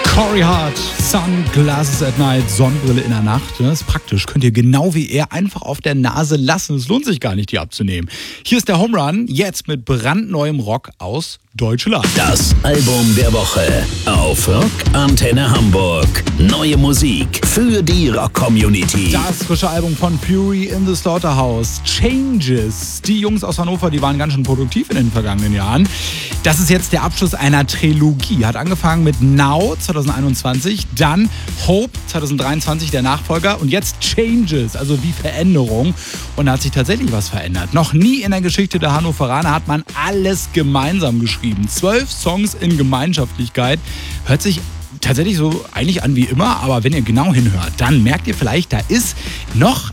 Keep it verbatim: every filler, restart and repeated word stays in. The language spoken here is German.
Corey Hart, Sunglasses at Night, Sonnenbrille in der Nacht. Das ist praktisch. Könnt ihr genau wie er einfach auf der Nase lassen. Es lohnt sich gar nicht, die abzunehmen. Hier ist der Home Run, jetzt mit brandneuem Rock aus Deutschland. Das Album der Woche auf Rock Antenne Hamburg. Neue Musik für die Rock-Community. Das frische Album von Fury in the Slaughterhouse, Changes. Die Jungs aus Hannover, die waren ganz schön produktiv in den vergangenen Jahren. Das ist jetzt der Abschluss einer Trilogie. Hat angefangen mit Now zwanzig einundzwanzig, dann Hope zwanzig dreiundzwanzig, der Nachfolger, und jetzt Changes, also wie Veränderung. Und da hat sich tatsächlich was verändert. Noch nie in der Geschichte der Hannoveraner hat man alles gemeinsam geschrieben. Zwölf Songs in Gemeinschaftlichkeit. Hört sich tatsächlich so eigentlich an wie immer, aber wenn ihr genau hinhört, dann merkt ihr vielleicht, da ist noch